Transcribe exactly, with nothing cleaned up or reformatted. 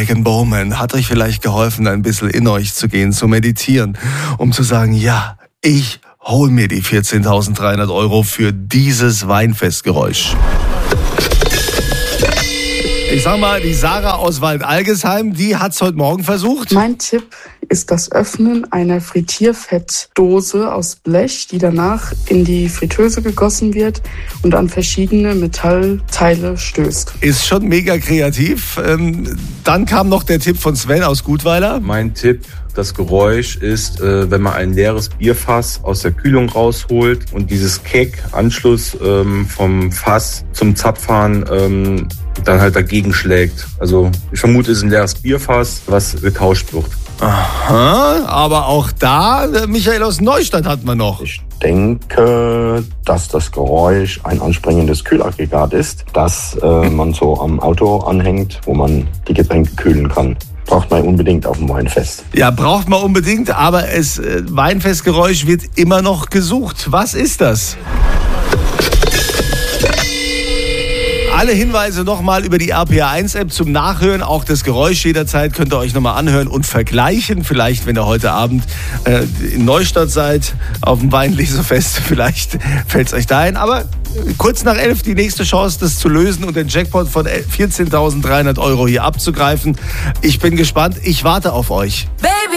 Egan Bowman hat euch vielleicht geholfen, ein bisschen in euch zu gehen, zu meditieren, um zu sagen, ja, ich hol mir die vierzehntausenddreihundert Euro für dieses Weinfestgeräusch. Ich sag mal, die Sarah aus Waldalgesheim, die hat's heute Morgen versucht. Mein Tipp ist das Öffnen einer Frittierfettdose aus Blech, die danach in die Fritteuse gegossen wird und an verschiedene Metallteile stößt. Ist schon mega kreativ. Ähm, dann kam noch der Tipp von Sven aus Gutweiler. Mein Tipp, das Geräusch ist, äh, wenn man ein leeres Bierfass aus der Kühlung rausholt und dieses Keck-Anschluss ähm, vom Fass zum Zapfhahn ähm, dann halt dagegen schlägt. Also ich vermute, es ist ein leeres Bierfass, was getauscht wird. Aha, aber auch da, Michael aus Neustadt hatten wir noch. Ich denke, dass das Geräusch ein anspringendes Kühlaggregat ist, das äh, man so am Auto anhängt, wo man die Getränke kühlen kann. Braucht man unbedingt auf dem Weinfest. Ja, braucht man unbedingt, aber das äh, Weinfestgeräusch wird immer noch gesucht. Was ist das? Alle Hinweise nochmal über die R P R eins App zum Nachhören. Auch das Geräusch jederzeit könnt ihr euch nochmal anhören und vergleichen. Vielleicht, wenn ihr heute Abend äh, in Neustadt seid, auf dem Weinlesefest, vielleicht fällt es euch da ein. Aber kurz nach elf die nächste Chance, das zu lösen und den Jackpot von vierzehntausenddreihundert Euro hier abzugreifen. Ich bin gespannt. Ich warte auf euch. Baby!